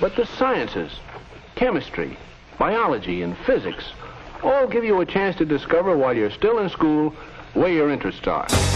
but the sciences, chemistry, biology, and physics all give you a chance to discover while you're still in school where your interests are.